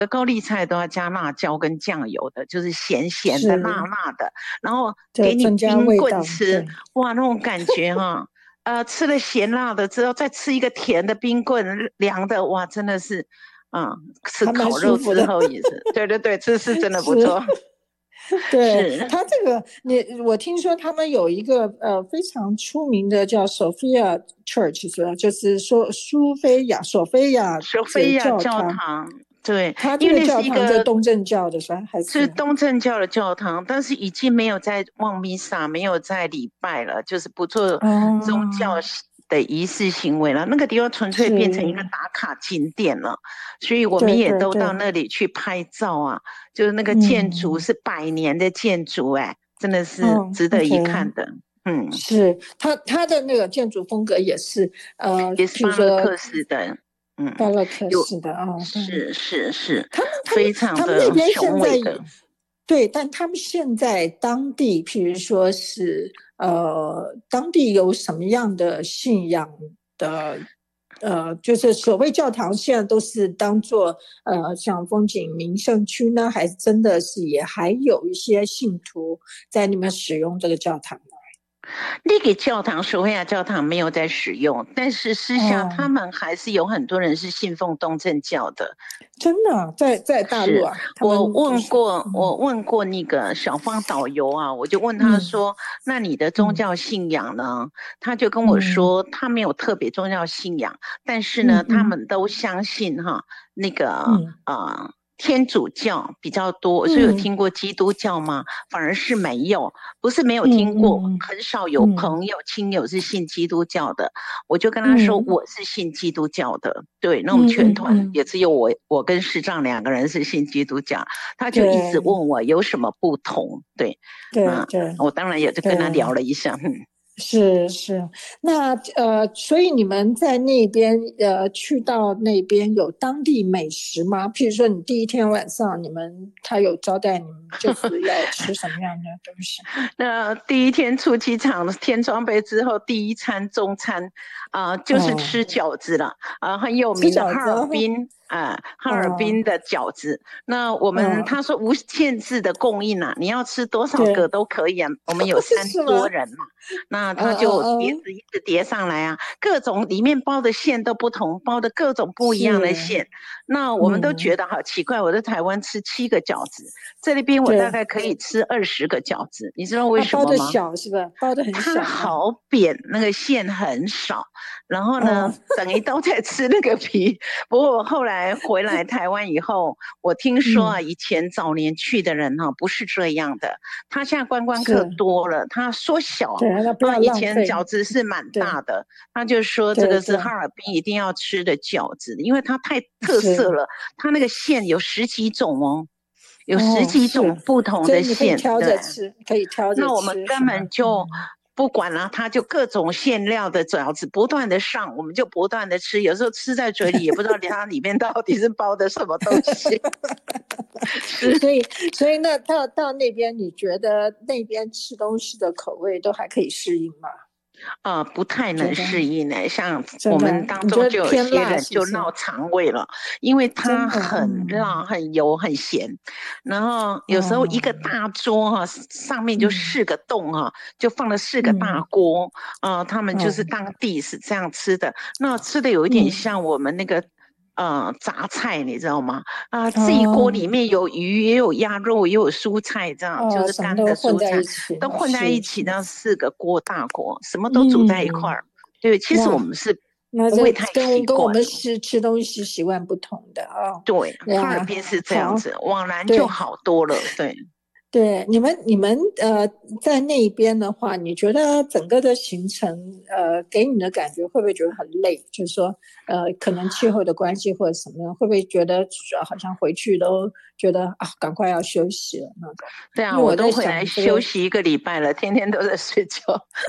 高丽菜都要加辣椒跟酱油的，就是咸咸的、辣是， 辣的，然后给你就增加冰味道， 棍吃， 对。 哇，那种感觉哈，吃了咸辣的之后，再吃一个甜的冰棍，凉的，哇，真的是，嗯，吃还蛮烤肉之舒服的。 后也是，对对对，这是真的不错， 是，对， 是他这个我听说他们有一个非常出名的叫 Sophia Church 是吧？就是说索菲亚索菲的亚教堂。 教堂，对， 他这个因为那是教堂就一个东正教的是吧？还是是东正教的教堂，但是已经没有在望弥撒，没有在礼拜了，就是不做宗教哦， 的仪式行为了。那个地方纯粹变成一个是， 打卡景点了，所以我们对也都到对对， 那里去拍照啊。就是那个建筑嗯， 是100年的建筑，哎，真的是哦值得一看 ，OK。 的。嗯， 是他的那个建筑风格也是也是譬如说巴洛克式的， 巴洛克有式的啊，对。 是是是， 他们他们非常他们那的边现在雄伟的。 对，但他们现在当地，譬如说是当地有什么样的信仰的？就是所谓教堂，现在都是当做像风景名胜区呢，还是真的是也还有一些信徒在你们使用这个教堂呢？ 那个教堂，索菲亚教堂没有在使用，但是私下他哦， 们还是有很多人是信奉东正教的。 真的啊在大陆是啊，他们就是， 我问过那个小芳导游啊，我就问他嗯说：“那你的宗嗯教信仰呢？”他就跟我嗯说，他没有特别宗教信仰，但是呢，他嗯嗯们都相信哈那个嗯天主教比较多，所以有嗯听过基督教吗？反而是没有，不是没有听过， 嗯很少有嗯朋友亲友是信基督教的。我就跟他说嗯我是信基督教的，对，那我们嗯全团也嗯嗯， 只有我跟师丈2个人是信基督教，他就一直对问我有什么不同，对，那对对我当然也就跟他聊对。 了一下， 是是，那所以你们在那边去到那边有当地美食吗？譬如说，你第一天晚上他有招待你们，就是要吃什么样的东西？ 那第一天出机场添装备之后，第一餐中餐就是哦， 吃饺子了很有吃名的哈尔饺子哦， 滨哈尔滨哦的饺子。那我们哦， 他说无限制的供应你要吃多少个对， 都可以啊。我们有3 是吗？ 桌人嘛，那嗯他就碟嗯嗯， 子一直叠上来啊，各种里面包的馅都不同，包的各种不一样的是， 馅。那我们都觉嗯， 得好奇怪，我在台湾吃7个饺子。这里边我大对， 概可以吃20个饺子，你知道为啊，包的什么吗？ 小是吧？包的很它小吗？ 好扁，那个馅很少，然后哦， 呢，等于都在吃那个皮。不过我后来回来台湾以后，我听说嗯， 以前早年去的人不是这样的，他现在观光客是， 多了，他缩小对，那不要以浪费， 前饺子是蛮对大的，他就说这个是哈对对， 尔滨一定要吃的饺子，因为它太特色是。 了，它那个馅有十几种哦。有十哦， 几种是， 不同所以的馅， 你可以挑对， 着吃，可以挑着那我们根吃是吗？ 本就不管了，它就各种馅料的饺子不断的上，我们就不断的吃，有时候吃在嘴里也不知道它里面到底是包的什么东西。是所以，所以那到那边，你觉得那边吃东西的口味都还可以适应吗？ 不太能你觉得适应呢。像我真的？ 们当你觉中就有一得偏些人辣是不是？ 就闹肠胃了，因为它真的， 很辣、很油、很咸。然后有时候一个哦， 大桌上面就嗯 4个洞就放了4个大嗯， 锅他们就是哦， 当地是这样吃的。那吃的有一点嗯像我们那个杂菜，你知道吗？这一锅哦里面有鱼，也有鸭肉，也有蔬菜，这样就哦，什么是干的都混蔬菜。 在一起， 都混在一起， 是是， 这样4个锅大锅，什么都煮在一块嗯， 儿。对，其实我哇， 们是那这不会太习惯。 跟我们吃东西习惯不同的啊， 对，哈尔呀， 滨是这样好， 子，往南就对。 好多了。对， 对，你们在那边的话，你觉得整个的行程给你的感觉会不会觉得很累？就是说可能气候的关系或者什么样，会不会觉得好像回去都觉得啊赶快要休息了那种？ 对啊， 因为我在我都回来想这个休息1个礼拜了，天天都在睡觉。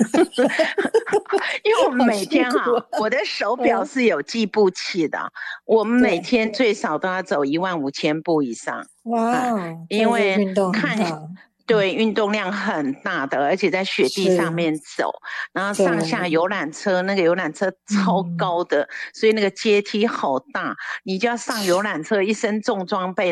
因为我们好每天辛苦啊， 我的手表嗯， 是有计步器的，我们每对， 天最少都要走15000步以上哇啊， 哦，这因为运动很看好， 对，运动量很大的，而且在雪地上面走，然后上下游览车，那个游览车超高的，所以那个阶梯好大，你就要上游览车，一身重装备。